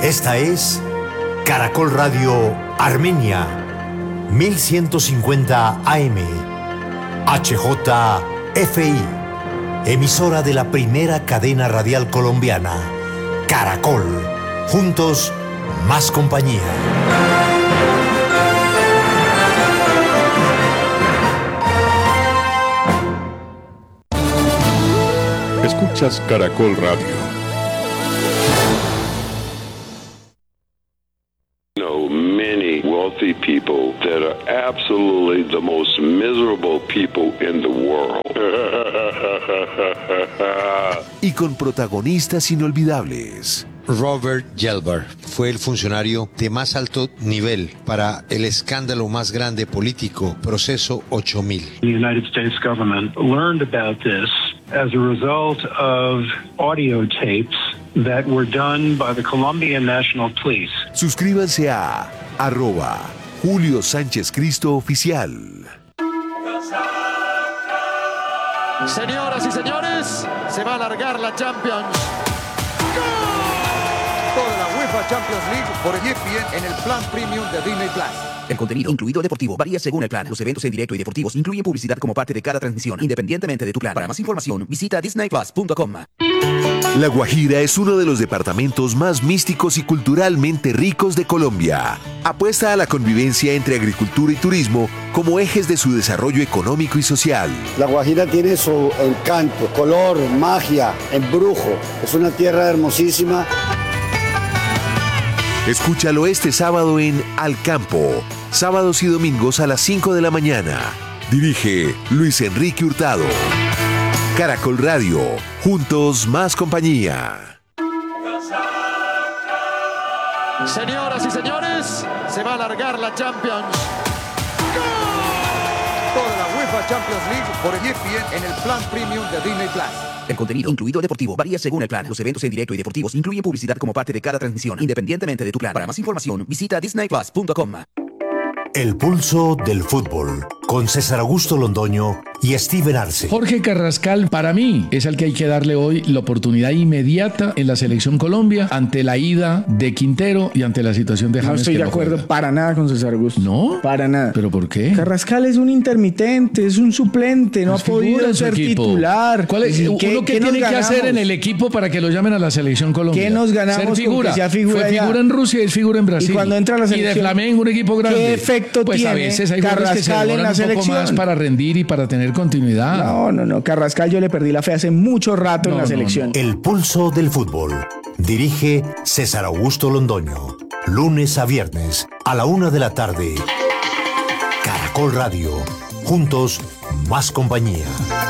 Esta es Caracol Radio Armenia, 1150 AM, HJFI, emisora de la primera cadena radial colombiana, Caracol, juntos, más compañía. Escuchas Caracol Radio. Wealthy people that are absolutely the most miserable people in the world. Y con protagonistas inolvidables. Robert Gelbar fue el funcionario de más alto nivel para el escándalo más grande político, Proceso 8000. The United States government learned about this as a result of audio tapes that were done by the Colombian National Police. Suscríbanse a @Julio Sánchez Cristo Oficial. Señoras y señores, se va a alargar la Champions. Toda la UEFA Champions League por ESPN en el plan premium de Disney Plus. El contenido, incluido deportivo, varía según el plan. Los eventos en directo y deportivos incluyen publicidad como parte de cada transmisión, independientemente de tu plan. Para más información, visita disneyplus.com. La Guajira es uno de los departamentos más místicos y culturalmente ricos de Colombia. Apuesta a la convivencia entre agricultura y turismo como ejes de su desarrollo económico y social. La Guajira tiene su encanto, color, magia, embrujo. Es una tierra hermosísima. Escúchalo este sábado en Al Campo, sábados y domingos a las 5 de la mañana. Dirige Luis Enrique Hurtado. Caracol Radio, juntos más compañía. Señoras y señores, se va a alargar la Champions. Toda la UEFA Champions League por ESPN en el plan premium de Disney Plus. El contenido, incluido deportivo, varía según el plan. Los eventos en directo y deportivos incluyen publicidad como parte de cada transmisión, independientemente de tu plan. Para más información, visita disneyplus.com. El pulso del fútbol, con César Augusto Londoño y Steven Arce. Jorge Carrascal, para mí, es al que hay que darle hoy la oportunidad inmediata en la Selección Colombia ante la ida de Quintero y ante la situación de James. No estoy de acuerdo para nada con César Augusto. ¿No? Para nada. ¿Pero por qué? Carrascal es un intermitente, es un suplente, no ha podido ser titular. ¿Cuál es? ¿Qué tiene que hacer en el equipo para que lo llamen a la Selección Colombia? ¿Qué nos ganamos? Ser figura. Con que sea figura. Fue figura en Rusia y es figura en Brasil. Y cuando entra a la selección. Y de Flamengo, un equipo grande. ¿Qué efecto pues tiene a veces hay jugadores que se Carrascal en demoran la un poco selección? más para rendir y para tener continuidad. No. Carrascal yo le perdí la fe hace mucho rato en la selección. El pulso del fútbol. Dirige César Augusto Londoño. Lunes a viernes a la 1 de la tarde. Caracol Radio. Juntos, más compañía.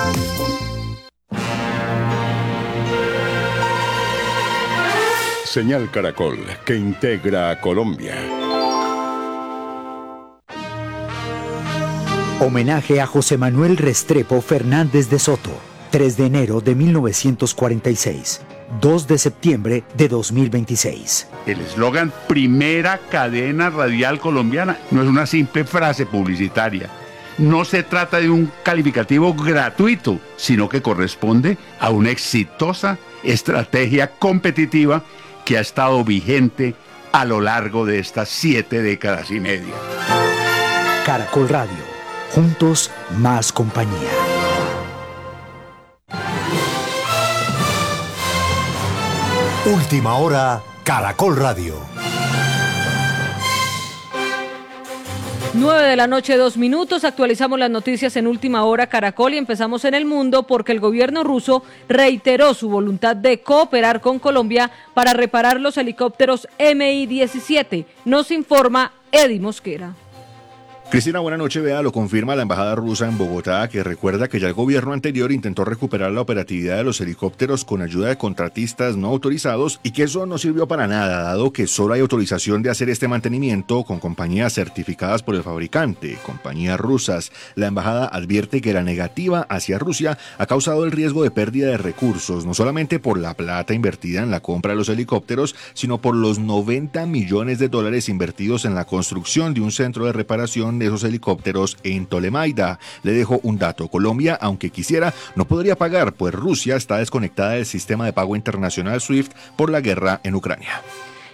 Señal Caracol, que integra a Colombia. Homenaje a José Manuel Restrepo Fernández de Soto, 3 de enero de 1946, 2 de septiembre de 2026. El eslogan Primera Cadena Radial Colombiana no es una simple frase publicitaria. No se trata de un calificativo gratuito, sino que corresponde a una exitosa estrategia competitiva que ha estado vigente a lo largo de estas 7 décadas y media. Caracol Radio. Juntos, más compañía. Última hora, Caracol Radio. 9 de la noche, 2 minutos. Actualizamos las noticias en Última Hora Caracol y empezamos en el mundo porque el gobierno ruso reiteró su voluntad de cooperar con Colombia para reparar los helicópteros Mi-17. Nos informa Eddie Mosquera. Cristina, buena noche. Vea, lo confirma la embajada rusa en Bogotá, que recuerda que ya el gobierno anterior intentó recuperar la operatividad de los helicópteros con ayuda de contratistas no autorizados y que eso no sirvió para nada, dado que solo hay autorización de hacer este mantenimiento con compañías certificadas por el fabricante, compañías rusas. La embajada advierte que la negativa hacia Rusia ha causado el riesgo de pérdida de recursos, no solamente por la plata invertida en la compra de los helicópteros, sino por los $90 millones invertidos en la construcción de un centro de reparación de esos helicópteros en Tolemaida. Le dejo un dato. Colombia, aunque quisiera, no podría pagar, pues Rusia está desconectada del sistema de pago internacional SWIFT por la guerra en Ucrania.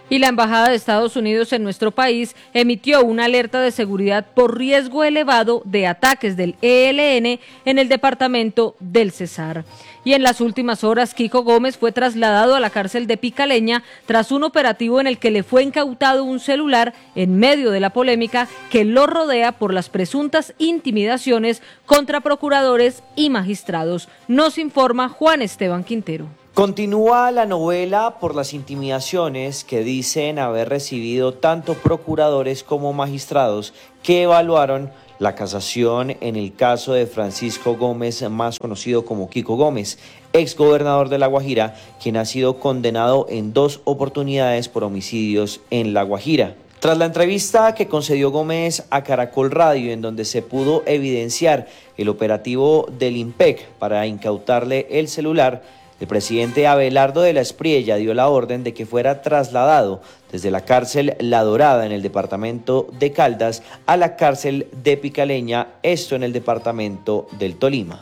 Y la Embajada de Estados Unidos en nuestro país emitió una alerta de seguridad por riesgo elevado de ataques del ELN en el departamento del Cesar. Y en las últimas horas, Kiko Gómez fue trasladado a la cárcel de Picaleña tras un operativo en el que le fue incautado un celular en medio de la polémica que lo rodea por las presuntas intimidaciones contra procuradores y magistrados. Nos informa Juan Esteban Quintero. Continúa la novela por las intimidaciones que dicen haber recibido tanto procuradores como magistrados que evaluaron la casación en el caso de Francisco Gómez, más conocido como Kiko Gómez, exgobernador de La Guajira, quien ha sido condenado en 2 oportunidades por homicidios en La Guajira. Tras la entrevista que concedió Gómez a Caracol Radio, en donde se pudo evidenciar el operativo del IMPEC para incautarle el celular, el presidente Abelardo de la Espriella dio la orden de que fuera trasladado desde la cárcel La Dorada en el departamento de Caldas a la cárcel de Picaleña, esto en el departamento del Tolima.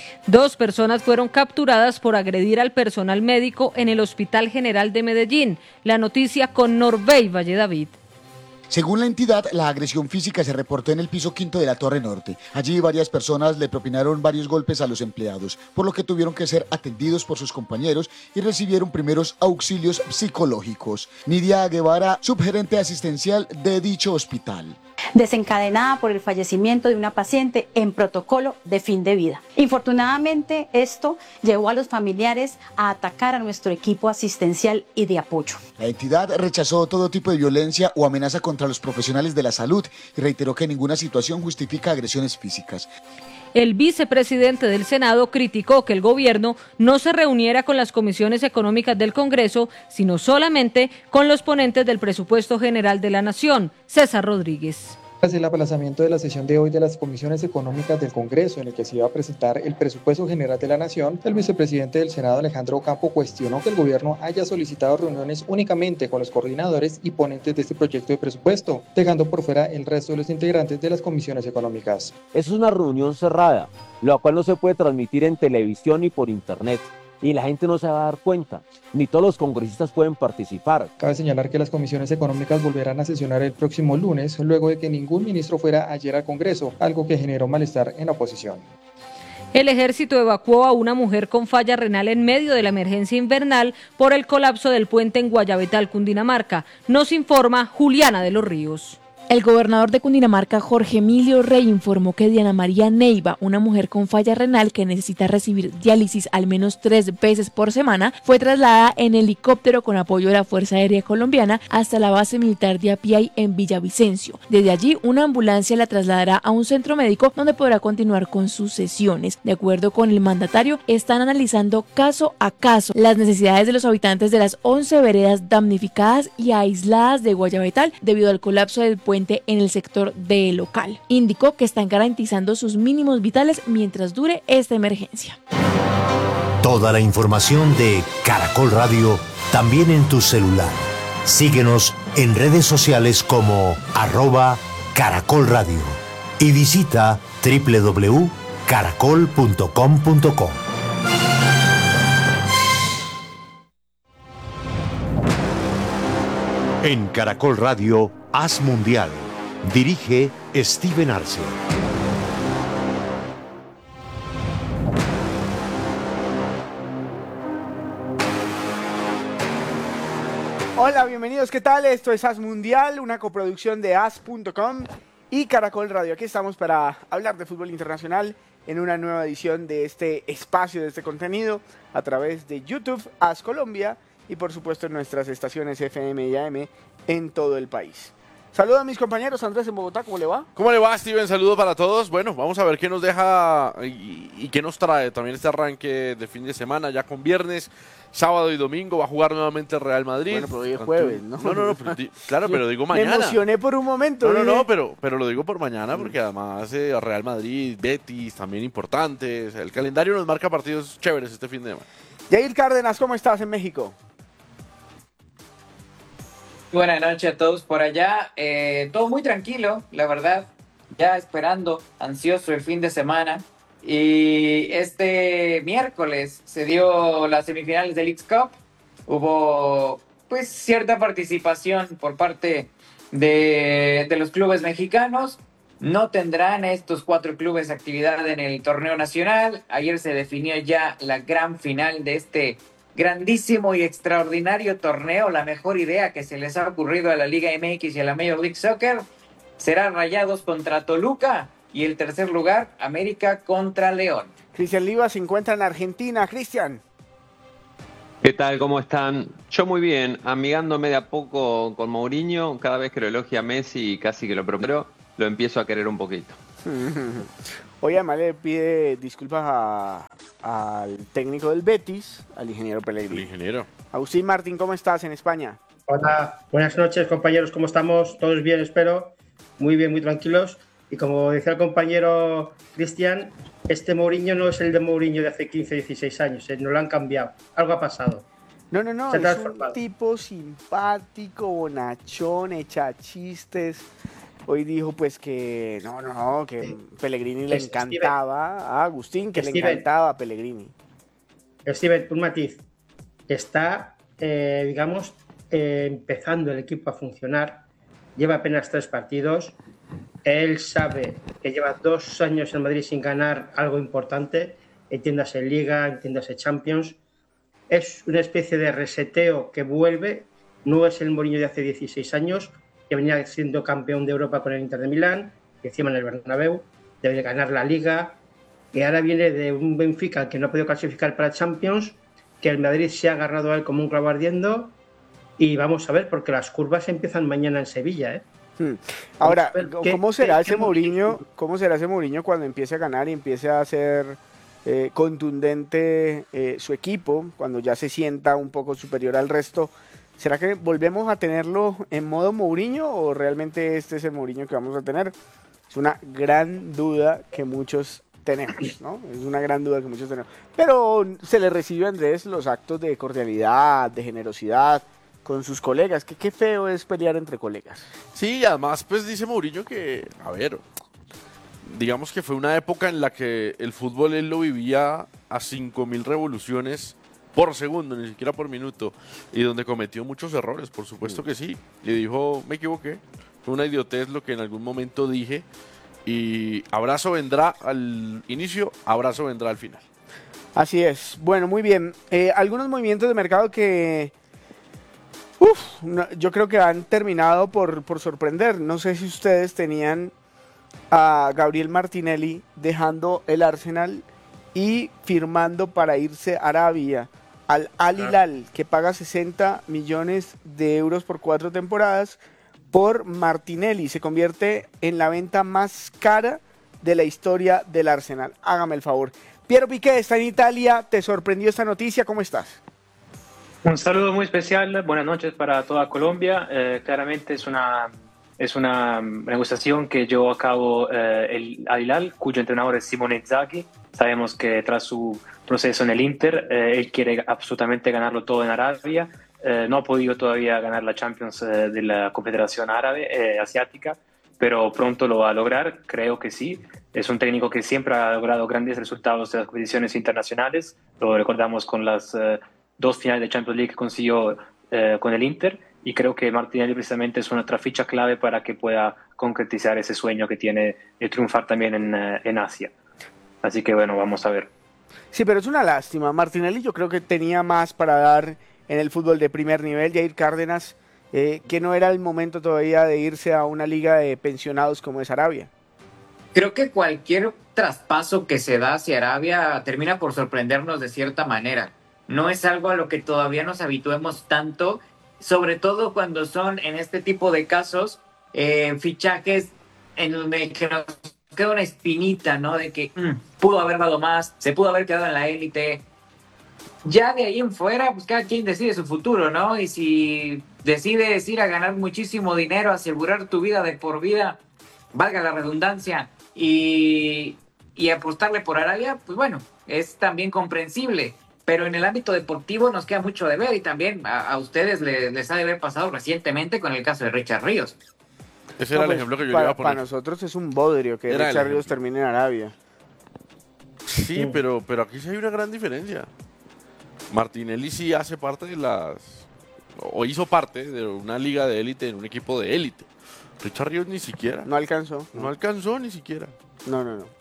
2 personas fueron capturadas por agredir al personal médico en el Hospital General de Medellín. La noticia con Norbey Valle David. Según la entidad, la agresión física se reportó en el piso 5 de la Torre Norte. Allí varias personas le propinaron varios golpes a los empleados, por lo que tuvieron que ser atendidos por sus compañeros y recibieron primeros auxilios psicológicos. Nidia Guevara, subgerente asistencial de dicho hospital. Desencadenada por el fallecimiento de una paciente en protocolo de fin de vida. Infortunadamente, esto llevó a los familiares a atacar a nuestro equipo asistencial y de apoyo. La entidad rechazó todo tipo de violencia o amenaza contra los profesionales de la salud y reiteró que ninguna situación justifica agresiones físicas. El vicepresidente del Senado criticó que el gobierno no se reuniera con las comisiones económicas del Congreso, sino solamente con los ponentes del presupuesto general de la Nación. César Rodríguez. Tras el aplazamiento de la sesión de hoy de las comisiones económicas del Congreso, en el que se iba a presentar el presupuesto general de la Nación, el vicepresidente del Senado, Alejandro Ocampo, cuestionó que el gobierno haya solicitado reuniones únicamente con los coordinadores y ponentes de este proyecto de presupuesto, dejando por fuera el resto de los integrantes de las comisiones económicas. Es una reunión cerrada, la cual no se puede transmitir en televisión ni por internet. Y la gente no se va a dar cuenta, ni todos los congresistas pueden participar. Cabe señalar que las comisiones económicas volverán a sesionar el próximo lunes, luego de que ningún ministro fuera ayer al Congreso, algo que generó malestar en la oposición. El ejército evacuó a una mujer con falla renal en medio de la emergencia invernal por el colapso del puente en Guayabetal, Cundinamarca. Nos informa Juliana de los Ríos. El gobernador de Cundinamarca, Jorge Emilio Rey, informó que Diana María Neiva, una mujer con falla renal que necesita recibir diálisis al menos 3 veces por semana, fue trasladada en helicóptero con apoyo de la Fuerza Aérea Colombiana hasta la base militar de Apiay en Villavicencio. Desde allí, una ambulancia la trasladará a un centro médico donde podrá continuar con sus sesiones. De acuerdo con el mandatario, están analizando caso a caso las necesidades de los habitantes de las 11 veredas damnificadas y aisladas de Guayabetal debido al colapso del puente en el sector de local. Indicó que están garantizando sus mínimos vitales mientras dure esta emergencia. Toda la información de Caracol Radio también en tu celular. Síguenos en redes sociales como @Caracol Radio y visita www.caracol.com.co. En Caracol Radio, Haz Mundial. Dirige Steven Arce. Hola, bienvenidos, ¿qué tal? Esto es Haz Mundial, una coproducción de Haz.com y Caracol Radio. Aquí estamos para hablar de fútbol internacional en una nueva edición de este espacio, de este contenido, a través de YouTube, Haz Colombia, y por supuesto en nuestras estaciones FM y AM en todo el país. Saludos a mis compañeros. Andrés en Bogotá, ¿cómo le va? ¿Cómo le va, Steven? Saludos para todos. Bueno, vamos a ver qué nos deja y qué nos trae también este arranque de fin de semana, ya con viernes, sábado y domingo. Va a jugar nuevamente el Real Madrid. Bueno, pero hoy es jueves, ¿no? No, claro, pero digo mañana. Me emocioné por un momento. No, pero lo digo por mañana porque además Real Madrid, Betis, también importantes. El calendario nos marca partidos chéveres este fin de semana. Yair Cárdenas, ¿cómo estás en México? Buenas noches a todos por allá. Todo muy tranquilo, la verdad. Ya esperando, ansioso el fin de semana. Y este miércoles se dio las semifinales del Leagues Cup. Hubo pues cierta participación por parte de los clubes mexicanos. No tendrán estos 4 clubes actividad en el torneo nacional. Ayer se definió ya la gran final de este grandísimo y extraordinario torneo. La mejor idea que se les ha ocurrido a la Liga MX y a la Major League Soccer será Rayados contra Toluca y el tercer lugar, América contra León. Cristian Liva se encuentra en Argentina. Cristian. ¿Qué tal? ¿Cómo están? Yo muy bien, amigándome de a poco con Mourinho. Cada vez que lo elogia Messi, casi que lo primero, lo empiezo a querer un poquito. Hoy además le pide disculpas al técnico del Betis, al ingeniero Pellegrini. El ingeniero. Agustín Martín, ¿cómo estás en España? Hola, buenas noches compañeros, ¿cómo estamos? Todos bien, espero. Muy bien, muy tranquilos. Y como decía el compañero Cristian, este Mourinho no es el de Mourinho de hace 15, 16 años, no lo han cambiado, algo ha pasado. No, es un tipo simpático, bonachón, echa chistes. Hoy dijo pues que que Pellegrini le encantaba a Agustín, que le encantaba a Pellegrini. Steven, un matiz. Está, empezando el equipo a funcionar, lleva apenas 3 partidos. Él sabe que lleva 2 años en Madrid sin ganar algo importante, entiéndase Liga, entiéndase Champions. Es una especie de reseteo que vuelve, no es el Mourinho de hace 16 años, que venía siendo campeón de Europa con el Inter de Milán, que encima en el Bernabéu, debe ganar la Liga, que ahora viene de un Benfica que no ha podido clasificar para Champions, que el Madrid se ha agarrado a él como un clavo ardiendo, y vamos a ver, porque las curvas empiezan mañana en Sevilla, ¿eh? Ahora, ¿cómo será ese Mourinho cuando empiece a ganar y empiece a ser contundente su equipo, cuando ya se sienta un poco superior al resto? ¿Será que volvemos a tenerlo en modo Mourinho o realmente este es el Mourinho que vamos a tener? Es una gran duda que muchos tenemos, ¿no? Es una gran duda que muchos tenemos. Pero se le recibe a Andrés los actos de cordialidad, de generosidad con sus colegas. Qué feo es pelear entre colegas. Sí, además pues dice Mourinho que, a ver, digamos que fue una época en la que el fútbol él lo vivía a 5.000 revoluciones por segundo, ni siquiera por minuto, y donde cometió muchos errores, por supuesto que sí. Y dijo, me equivoqué, fue una idiotez lo que en algún momento dije, y abrazo vendrá al inicio, abrazo vendrá al final. Así es. Bueno, muy bien. Algunos movimientos de mercado que yo creo que han terminado por sorprender. No sé si ustedes tenían a Gabriel Martinelli dejando el Arsenal y firmando para irse a Arabia al Al Hilal, que paga 60 millones de euros por 4 temporadas por Martinelli. Se convierte en la venta más cara de la historia del Arsenal. Hágame el favor. Piero Piqué está en Italia. ¿Te sorprendió esta noticia? ¿Cómo estás? Un saludo muy especial. Buenas noches para toda Colombia. Claramente es una negociación que llevó a cabo el Al Hilal, cuyo entrenador es Simone Inzaghi. Sabemos que tras su proceso en el Inter, él quiere absolutamente ganarlo todo en Arabia. No ha podido todavía ganar la Champions de la Confederación Árabe Asiática, pero pronto lo va a lograr, creo que sí. Es un técnico que siempre ha logrado grandes resultados en las competiciones internacionales. Lo recordamos con las 2 finales de Champions League que consiguió con el Inter. Y creo que Martinelli precisamente es una otra ficha clave para que pueda concretizar ese sueño que tiene de triunfar también en Asia. Así que bueno, vamos a ver. Sí, pero es una lástima. Martinelli yo creo que tenía más para dar en el fútbol de primer nivel. Jair Cárdenas, que no era el momento todavía de irse a una liga de pensionados como es Arabia. Creo que cualquier traspaso que se da hacia Arabia termina por sorprendernos de cierta manera. No es algo a lo que todavía nos habituemos tanto, sobre todo cuando son en este tipo de casos fichajes en donde que nos queda una espinita, ¿no? De que pudo haber dado más, se pudo haber quedado en la élite. Ya de ahí en fuera, pues cada quien decide su futuro, ¿no? Y si decides ir a ganar muchísimo dinero, asegurar tu vida de por vida, valga la redundancia, y apostarle por Arabia, pues bueno, es también comprensible. Pero en el ámbito deportivo nos queda mucho de ver, y también a ustedes les ha de haber pasado recientemente con el caso de Richard Ríos. Ese era el ejemplo que yo iba a poner. Para nosotros es un bodrio que Richard Ríos termine en Arabia. Sí, pero aquí sí hay una gran diferencia. Martinelli sí hace parte de o hizo parte de una liga de élite en un equipo de élite. Richard Ríos ni siquiera. No alcanzó. No alcanzó ni siquiera. No.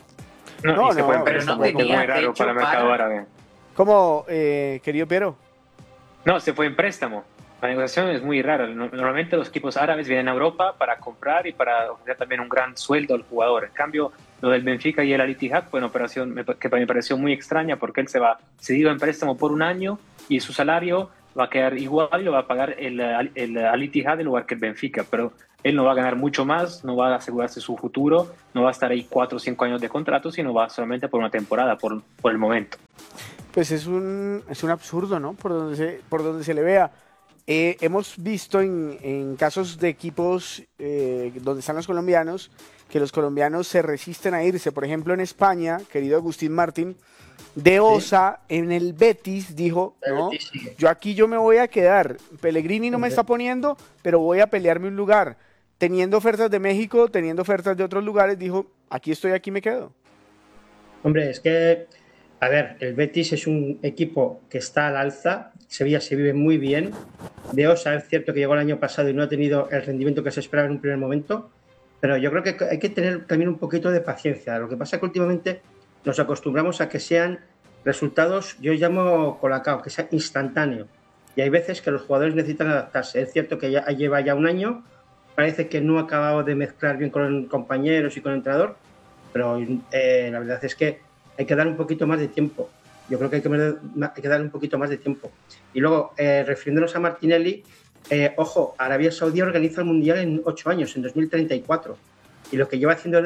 Pero no tenía muy raro para el mercado árabe. ¿Cómo, querido Piero? No, se fue en préstamo. La negociación es muy rara. Normalmente los equipos árabes vienen a Europa para comprar y para ofrecer también un gran sueldo al jugador. En cambio, lo del Benfica y el Al Ittihad fue una operación que me pareció muy extraña porque él se va cedido en préstamo por un año y su salario va a quedar igual y lo va a pagar el Al Ittihad en lugar que el Benfica. Pero él no va a ganar mucho más, no va a asegurarse su futuro, no va a estar ahí 4 o 5 años de contrato, sino va solamente por una temporada, por el momento. Pues es un absurdo, ¿no? Por donde se le vea. Hemos visto en casos de equipos donde están los colombianos, que los colombianos se resisten a irse. Por ejemplo, en España, querido Agustín Martín, De Osa en el Betis dijo, no, yo me voy a quedar. Pellegrini no me está poniendo, pero voy a pelearme un lugar. Teniendo ofertas de México, teniendo ofertas de otros lugares, dijo, aquí estoy, aquí me quedo. Hombre, es que, a ver, el Betis es un equipo que está al alza, Sevilla se vive muy bien. De Osa es cierto que llegó el año pasado y no ha tenido el rendimiento que se esperaba en un primer momento, pero yo creo que hay que tener también un poquito de paciencia. Lo que pasa es que últimamente nos acostumbramos a que sean resultados, yo llamo colacao, que sea instantáneo. Y hay veces que los jugadores necesitan adaptarse. Es cierto que lleva ya un año, parece que no ha acabado de mezclar bien con compañeros y con el entrenador, pero la verdad es que hay que dar un poquito más de tiempo. Yo creo que hay que dar un poquito más de tiempo. Y luego, refiriéndonos a Martinelli, ojo, Arabia Saudí organiza el Mundial en 8 años, en 2034. Y lo que lleva haciendo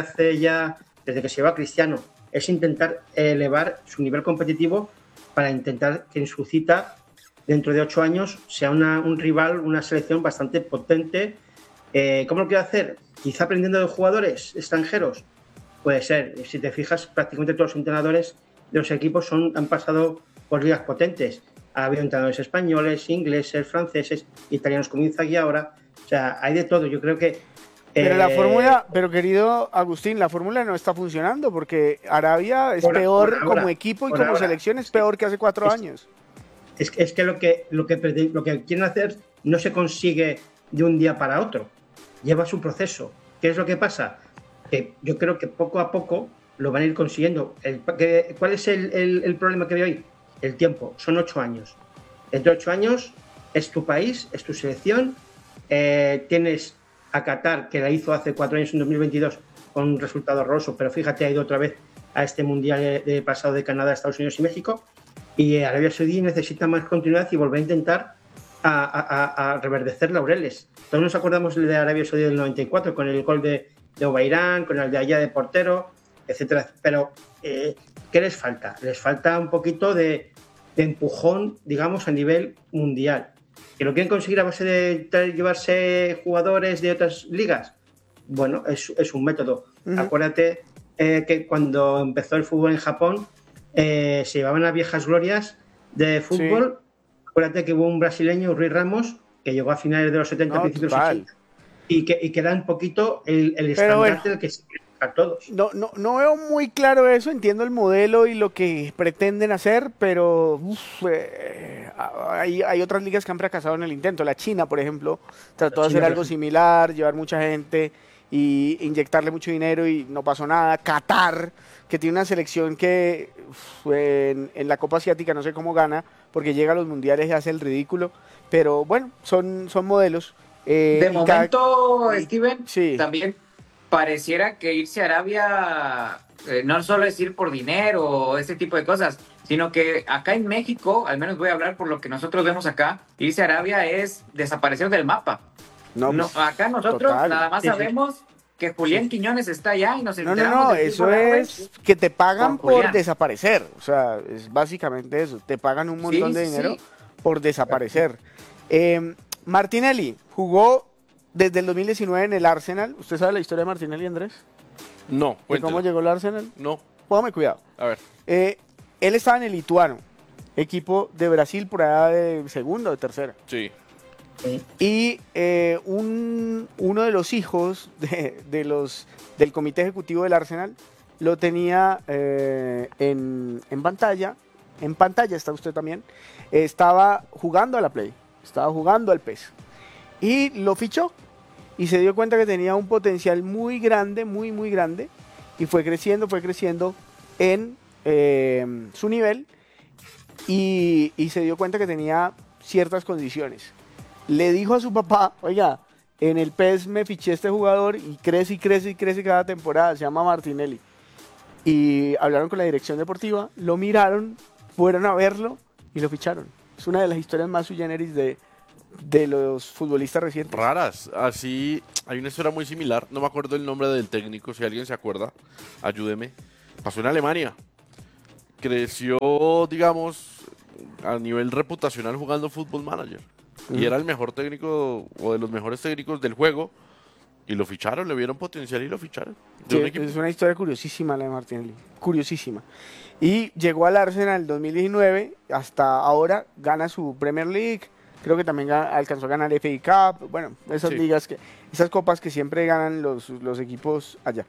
desde que se lleva Cristiano, es intentar elevar su nivel competitivo para intentar que en su cita, dentro de 8 años, sea un rival, una selección bastante potente. ¿Cómo lo quiere hacer? Quizá aprendiendo de jugadores extranjeros. Puede ser. Si te fijas, prácticamente todos los entrenadores de los equipos han pasado por ligas potentes. Ha habido entrenadores españoles, ingleses, franceses, italianos como Inzaghi ahora. O sea, hay de todo. Yo creo que... Pero la fórmula, querido Agustín, la fórmula no está funcionando porque Arabia es peor como equipo y como selección es peor que hace 4 años. Es que lo que quieren hacer no se consigue de un día para otro. Lleva su proceso. ¿Qué es lo que pasa? Que yo creo que poco a poco lo van a ir consiguiendo. ¿Cuál es el problema que veo hoy? El tiempo. Son 8 años. Dentro de 8 años es tu país, es tu selección. Tienes a Qatar, que la hizo hace 4 años, en 2022, con un resultado horroroso, pero fíjate, ha ido otra vez a este Mundial de pasado de Canadá, Estados Unidos y México. Y Arabia Saudí necesita más continuidad y volver a intentar a reverdecer laureles. Todos nos acordamos de Arabia Saudí del 94, con el gol de Obairán, con el de allá de portero, etcétera. Pero, ¿qué les falta? Les falta un poquito de empujón, digamos, a nivel mundial. ¿Que lo quieren conseguir a base de llevarse jugadores de otras ligas? Bueno, es un método. Acuérdate que cuando empezó el fútbol en Japón, se llevaban a viejas glorias de fútbol. Sí. Acuérdate que hubo un brasileño, Rui Ramos, que llegó a finales de los 70, principios de los 80, y que era un poquito el estandarte del que se a todos. No veo muy claro eso, entiendo el modelo y lo que pretenden hacer, pero hay otras ligas que han fracasado en el intento. La China, por ejemplo, trató de hacer algo similar, llevar mucha gente y inyectarle mucho dinero y no pasó nada. Qatar, que tiene una selección que en la Copa Asiática no sé cómo gana, porque llega a los mundiales y hace el ridículo, pero bueno, son modelos. De momento, Steven, también pareciera que irse a Arabia no solo es ir por dinero o ese tipo de cosas, sino que acá en México, al menos voy a hablar por lo que nosotros vemos acá, irse a Arabia es desaparecer del mapa. Acá nosotros nada más sabemos que Julián Quiñones está allá y nos enteramos. No, eso es que te pagan por desaparecer. O sea, es básicamente eso. Te pagan un montón de dinero por desaparecer. Martinelli jugó desde el 2019 en el Arsenal. ¿Usted sabe la historia de Martinelli, Andrés? No, cuéntela. ¿Cómo llegó al Arsenal? No. Póngame cuidado. A ver. Él estaba en el Lituano, equipo de Brasil por allá de segunda o de tercera. Sí. Y uno de los hijos del comité ejecutivo del Arsenal lo tenía en pantalla. En pantalla está usted también. Estaba jugando a la Play. estaba jugando al PES. Y lo fichó y se dio cuenta que tenía un potencial muy grande, muy grande, y fue creciendo en su nivel y se dio cuenta que tenía ciertas condiciones. Le dijo a su papá, oiga, en el PES me fiché este jugador y crece cada temporada, se llama Martinelli. Y hablaron con la dirección deportiva, lo miraron, fueron a verlo y lo ficharon. Es una de las historias más sui generis de los futbolistas recientes. Raras, así hay una historia muy similar, no me acuerdo el nombre del técnico, si alguien se acuerda, ayúdeme. Pasó en Alemania, creció, digamos, a nivel reputacional jugando Football Manager. Y era el mejor técnico o de los mejores técnicos del juego. Y lo ficharon, le vieron potencial y lo ficharon. Sí, es una historia curiosísima la de Martinelli. Curiosísima. Y llegó al Arsenal en 2019. Hasta ahora gana su Premier League. Creo que también alcanzó a ganar FA Cup. Bueno, esas ligas, esas copas que siempre ganan los equipos allá.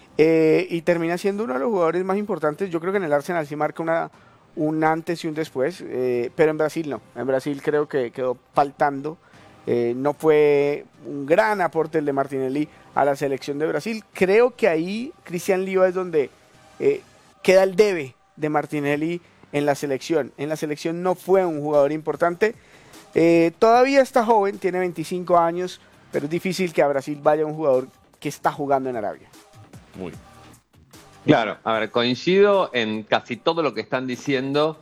Y termina siendo uno de los jugadores más importantes. Yo creo que en el Arsenal sí marca un antes y un después, pero en Brasil no. En Brasil creo que quedó faltando. No fue un gran aporte el de Martinelli a la selección de Brasil. Creo que ahí Cristian Liva es donde queda el debe de Martinelli en la selección. En la selección no fue un jugador importante. Todavía está joven, tiene 25 años, pero es difícil que a Brasil vaya un jugador que está jugando en Arabia. Muy claro, a ver, coincido en casi todo lo que están diciendo.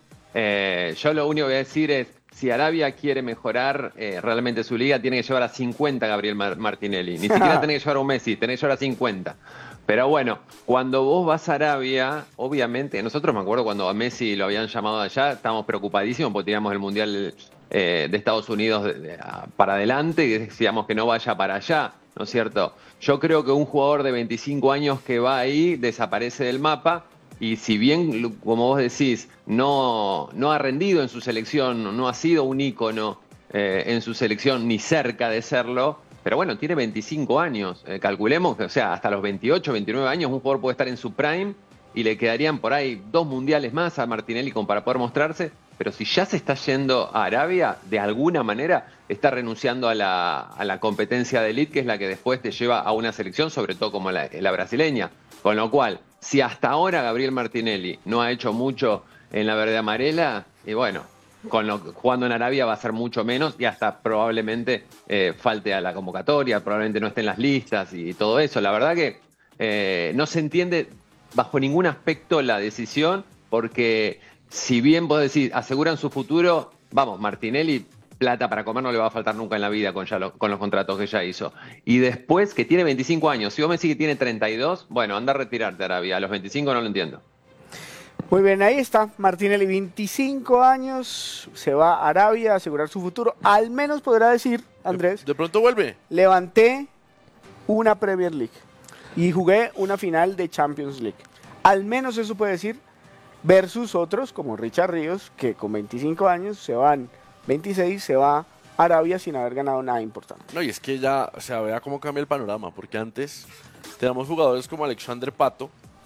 Yo lo único que voy a decir es, si Arabia quiere mejorar realmente su liga, tiene que llevar a 50 a Gabriel Martinelli. Ni siquiera tiene que llevar a un Messi, tiene que llevar a 50. Pero bueno, cuando vos vas a Arabia, obviamente, nosotros me acuerdo cuando a Messi lo habían llamado allá, estábamos preocupadísimos porque teníamos el Mundial de Estados Unidos para adelante y decíamos que no vaya para allá, ¿no es cierto? Yo creo que un jugador de 25 años que va ahí desaparece del mapa y si bien, como vos decís, no ha rendido en su selección, no ha sido un ícono en su selección ni cerca de serlo, pero bueno, tiene 25 años. Calculemos que, o sea, hasta los 28, 29 años un jugador puede estar en su prime y le quedarían por ahí 2 mundiales más a Martinelli para poder mostrarse. Pero si ya se está yendo a Arabia, de alguna manera está renunciando a la competencia de elite, que es la que después te lleva a una selección, sobre todo como la brasileña. Con lo cual, si hasta ahora Gabriel Martinelli no ha hecho mucho en la verde amarela, y bueno, jugando en Arabia va a ser mucho menos y hasta probablemente falte a la convocatoria, probablemente no esté en las listas y todo eso. La verdad que no se entiende bajo ningún aspecto la decisión, porque si bien vos decís, aseguran su futuro, vamos, Martinelli, plata para comer no le va a faltar nunca en la vida con los contratos que ya hizo. Y después, que tiene 25 años, si vos me decís que tiene 32, bueno, anda a retirarte, Arabia. A los 25 no lo entiendo. Muy bien, ahí está. Martinelli, 25 años, se va a Arabia a asegurar su futuro. Al menos podrá decir, Andrés. De pronto vuelve. Levanté una Premier League y jugué una final de Champions League. Al menos eso puede decir, versus otros como Richard Ríos, que con 25 años se van, 26, se va a Arabia sin haber ganado nada importante. No, y es que ya, o sea, vea cómo cambia el panorama, porque antes teníamos jugadores como Alexander Pato,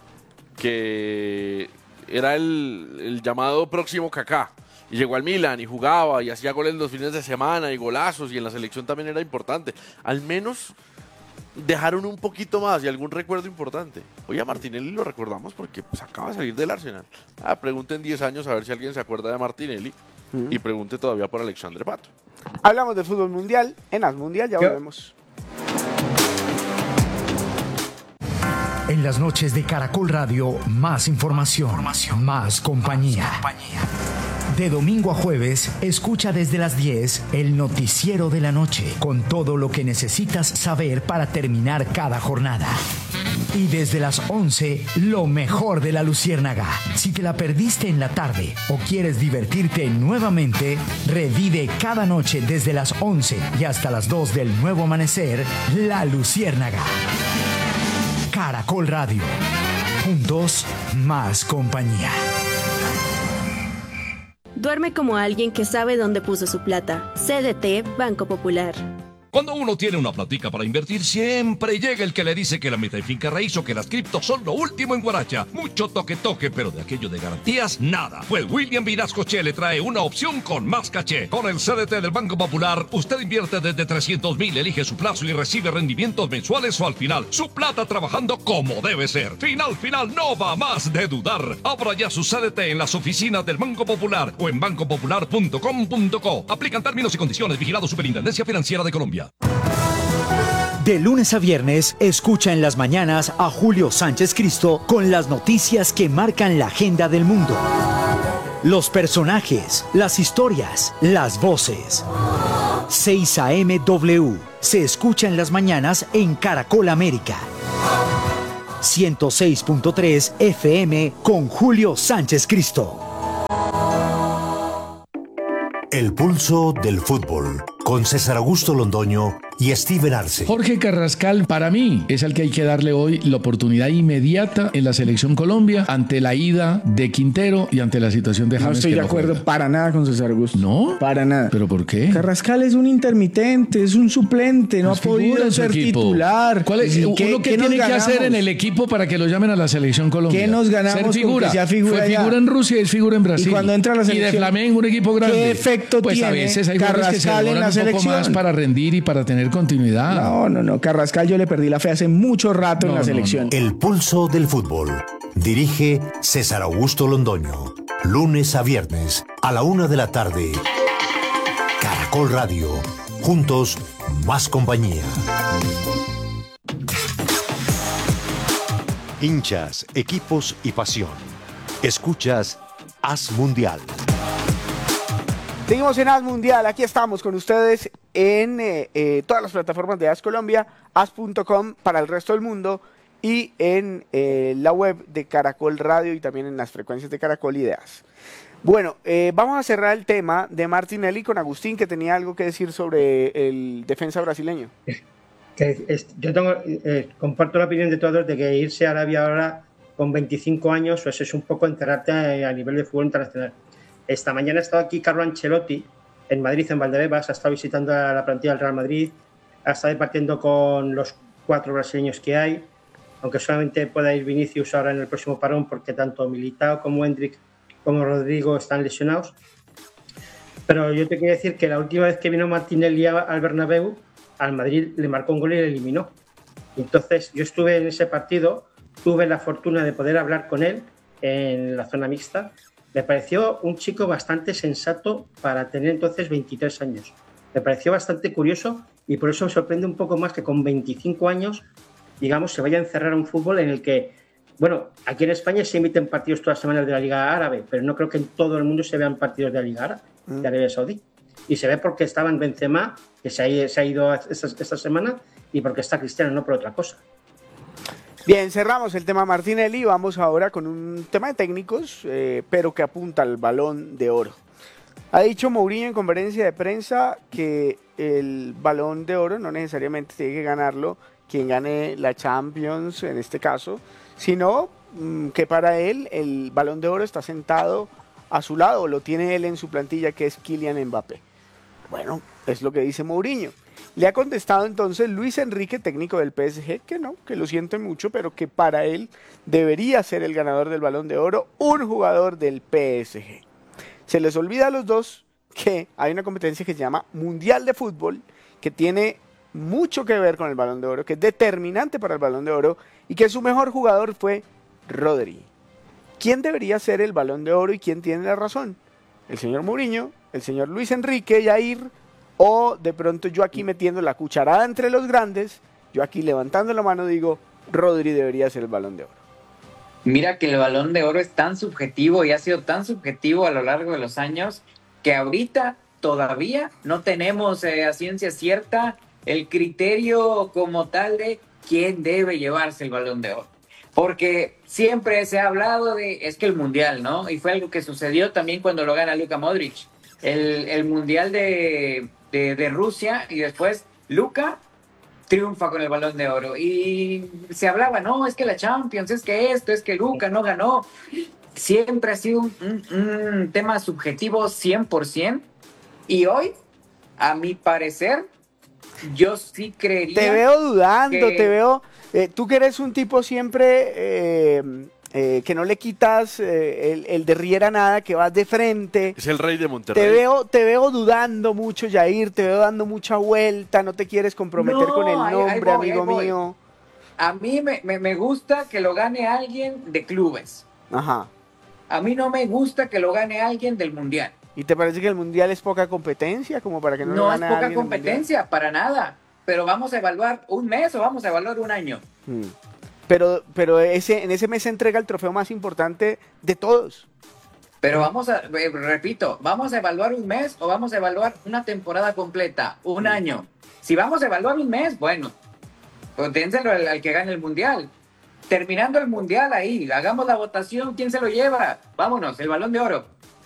que era el llamado próximo Kaká, y llegó al Milan y jugaba y hacía goles los fines de semana y golazos, y en la selección también era importante. Al menos dejaron un poquito más y algún recuerdo importante. Oye, a Martinelli lo recordamos porque pues, acaba de salir del Arsenal. Pregunten 10 años a ver si alguien se acuerda de Martinelli y pregunte todavía por Alexander Pato. Hablamos de fútbol mundial en As Mundial, ya volvemos. En las noches de Caracol Radio, más información, más compañía. De domingo a jueves, escucha desde las 10 el noticiero de la noche, con todo lo que necesitas saber para terminar cada jornada. Y desde las 11, lo mejor de la Luciérnaga. Si te la perdiste en la tarde o quieres divertirte nuevamente, revive cada noche desde las 11 y hasta las 2 del nuevo amanecer, La Luciérnaga. Caracol Radio. Juntos, más compañía. Duerme como alguien que sabe dónde puso su plata. CDT Banco Popular. Cuando uno tiene una platica para invertir, siempre llega el que le dice que la meta en finca raíz o que las criptos son lo último en guaracha. Mucho toque, pero de aquello de garantías, nada. Pues William Vinasco Che le trae una opción con más caché. Con el CDT del Banco Popular, usted invierte desde 300,000, elige su plazo y recibe rendimientos mensuales o al final. Su plata trabajando como debe ser. Final, no va más de dudar. Abra ya su CDT en las oficinas del Banco Popular o en bancopopular.com.co. Aplican términos y condiciones. Vigilado Superintendencia Financiera de Colombia. De lunes a viernes, escucha en las mañanas a Julio Sánchez Cristo con las noticias que marcan la agenda del mundo. Los personajes, las historias, las voces. 6 AM W se escucha en las mañanas en Caracol América. 106.3 FM con Julio Sánchez Cristo. El pulso del fútbol con César Augusto Londoño y Steven Arce. Jorge Carrascal, para mí, es al que hay que darle hoy la oportunidad inmediata en la selección Colombia ante la ida de Quintero y ante la situación de James. No estoy de acuerdo para nada con César Augusto. ¿No? Para nada. ¿Pero por qué? Carrascal es un intermitente, es un suplente, no ha podido ser titular. ¿Cuál es? ¿Uno qué tiene que hacer en el equipo para que lo llamen a la selección Colombia? ¿Qué nos ganamos ser figura? con que sea figura? Fue figura en Rusia y es figura en Brasil. Y cuando entra a la selección, y de Flamengo, un equipo grande. ¿Qué efecto pues tiene a veces hay jugadores que se demoran un poco más para rendir y para tener continuidad. No. Carrascal yo le perdí la fe hace mucho rato en la selección. El pulso del fútbol. Dirige César Augusto Londoño. Lunes a viernes a la 1 de la tarde. Caracol Radio. Juntos, más compañía. Hinchas, equipos y pasión. Escuchas Haz Mundial. Seguimos en Haz Mundial, aquí estamos con ustedes en todas las plataformas de Haz Colombia, haz.com para el resto del mundo y en la web de Caracol Radio y también en las frecuencias de Caracol y de Haz. Bueno, vamos a cerrar el tema de Martinelli con Agustín, que tenía algo que decir sobre el defensa brasileño. Yo comparto la opinión de todos de que irse a Arabia ahora con 25 años pues es un poco enterrarte a nivel de fútbol internacional. Esta mañana ha estado aquí Carlo Ancelotti en Madrid, en Valdebebas, ha estado visitando a la plantilla del Real Madrid, ha estado departiendo con los 4 brasileños que hay, aunque solamente pueda ir Vinicius ahora en el próximo parón porque tanto Militao como Endrick como Rodrigo están lesionados. Pero yo te quiero decir que la última vez que vino Martinelli al Bernabéu, al Madrid le marcó un gol y le eliminó. Entonces yo estuve en ese partido, tuve la fortuna de poder hablar con él en la zona mixta. Me pareció un chico bastante sensato para tener entonces 23 años. Me pareció bastante curioso y por eso me sorprende un poco más que con 25 años, digamos, se vaya a encerrar a un fútbol en el que, bueno, aquí en España se emiten partidos todas las semanas de la Liga Árabe, pero no creo que en todo el mundo se vean partidos de la Liga Árabe, de Arabia Saudí. Y se ve porque estaba en Benzema, que se ha ido esta semana, y porque está Cristiano, no por otra cosa. Bien, cerramos el tema Martinelli y vamos ahora con un tema de técnicos, pero que apunta al Balón de Oro. Ha dicho Mourinho en conferencia de prensa que el Balón de Oro no necesariamente tiene que ganarlo quien gane la Champions en este caso, sino que para él el Balón de Oro está sentado a su lado, lo tiene él en su plantilla, que es Kylian Mbappé. Bueno, es lo que dice Mourinho. Le ha contestado entonces Luis Enrique, técnico del PSG, que no, que lo siente mucho, pero que para él debería ser el ganador del Balón de Oro un jugador del PSG. Se les olvida a los dos que hay una competencia que se llama Mundial de Fútbol, que tiene mucho que ver con el Balón de Oro, que es determinante para el Balón de Oro y que su mejor jugador fue Rodri. ¿Quién debería ser el Balón de Oro y quién tiene la razón? ¿El señor Mourinho, el señor Luis Enrique, Jair, o de pronto yo aquí metiendo la cucharada entre los grandes, yo aquí levantando la mano digo, Rodri debería ser el Balón de Oro? Mira que el Balón de Oro es tan subjetivo y ha sido tan subjetivo a lo largo de los años que ahorita todavía no tenemos a ciencia cierta el criterio como tal de quién debe llevarse el Balón de Oro. Porque siempre se ha hablado de, es que el Mundial, ¿no? Y fue algo que sucedió también cuando lo gana Luka Modric. El Mundial de Rusia y después Luka triunfa con el Balón de Oro. Y se hablaba, no, es que la Champions, es que esto, es que Luka no ganó. Siempre ha sido un tema subjetivo 100%. Y hoy, a mi parecer, yo sí creería. Te veo dudando, que- te veo. Tú que eres un tipo siempre que no le quitas el de Riera nada, que vas de frente. Es el rey de Monterrey. Te veo dudando mucho, Jair, te veo dando mucha vuelta, no te quieres comprometer No, con el ahí nombre, voy, amigo ahí voy. mío. A mí me gusta que lo gane alguien de clubes. Ajá. A mí no me gusta que lo gane alguien del Mundial. ¿Y te parece que el Mundial es poca competencia? Como para que no, lo No es gane poca alguien el Mundial? competencia, para nada. Pero vamos a evaluar un mes o vamos a evaluar un año. Pero en ese mes se entrega el trofeo más importante de todos. Pero repito, ¿vamos a evaluar un mes o vamos a evaluar una temporada completa? Un año. Si vamos a evaluar un mes, bueno, pues dénselo al que gane el Mundial. Terminando el Mundial ahí, hagamos la votación, ¿quién se lo lleva? Vámonos, el Balón de Oro.